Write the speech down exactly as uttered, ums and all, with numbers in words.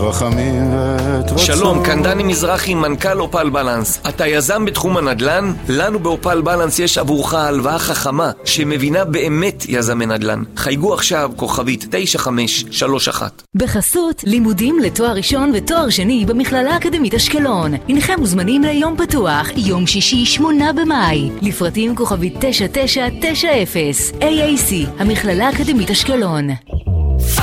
רחמים ועת רצון. שלום, כאן דני מזרחי, מנכ"ל אופל בלנס. אתה יזם בתחום הנדל"ן? לנו באופל בלנס יש עבורך הלוואה חכמה שמבינה באמת יזמי נדל"ן. חייגו עכשיו כוכבית תשע חמש שלוש אחת. בחסות לימודים לתואר ראשון ותואר שני במכללה האקדמית אשקלון. הנכם מוזמנים ליום פתוח, יום שישי שמונה במאי. לפרטים כוכבית תשע תשע תשע אפס. איי איי סי, המכללה האקדמית אשקלון.